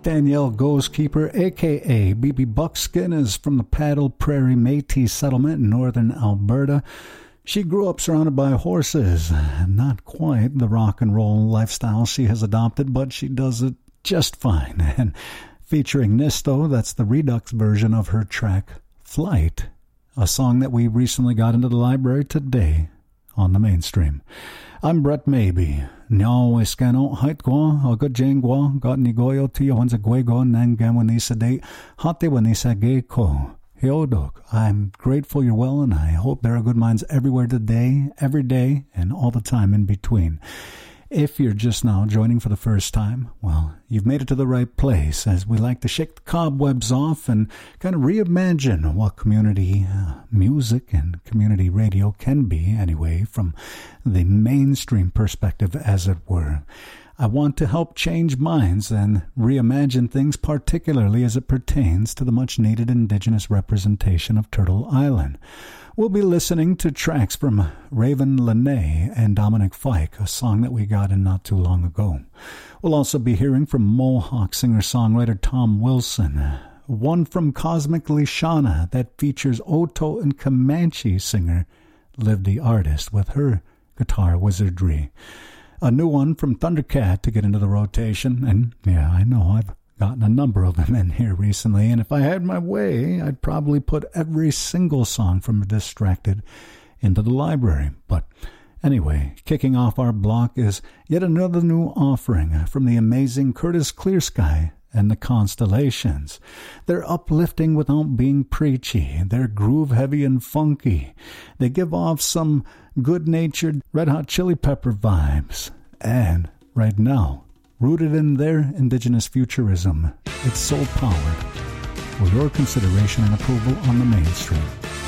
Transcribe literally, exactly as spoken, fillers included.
Danielle Ghostkeeper, a k a. B B Buckskin, is from the Paddle Prairie Métis settlement in northern Alberta. She grew up surrounded by horses. Not quite the rock and roll lifestyle she has adopted, but she does it just fine. And featuring Nisto, that's the Redux version of her track Flight, a song that we recently got into the library today on the mainstream. I'm Brett Maybe. Nyao Iskano, Haitgwa, Agajangwa, Got Nigoyo, Tia Wanza Gwego, Nangawanisa Date, Hate Wanisa Geiko. Hyodok, I'm grateful you're well, and I hope there are good minds everywhere today, every day, and all the time in between. If you're just now joining for the first time, well, you've made it to the right place, as we like to shake the cobwebs off and kind of reimagine what community uh, music and community radio can be, anyway, from the mainstream perspective, as it were. I want to help change minds and reimagine things, particularly as it pertains to the much-needed Indigenous representation of Turtle Island. We'll be listening to tracks from Raven Lene and Dominic Fike, a song that we got in not too long ago. We'll also be hearing from Mohawk singer-songwriter Tom Wilson, one from Cosmically Shauna that features Oto and Comanche singer Liv the Artist with her guitar wizardry. A new one from Thundercat to get into the rotation, and yeah, I know I've gotten a number of them in here recently, and if I had my way, I'd probably put every single song from Distracted into the library. But anyway, kicking off our block is yet another new offering from the amazing Curtis Clearsky and the Constellations. They're uplifting without being preachy. They're groove-heavy and funky. They give off some good-natured Red Hot Chili Pepper vibes. And right now, rooted in their Indigenous futurism, it's soul-powered. For your consideration and approval on the mainstream.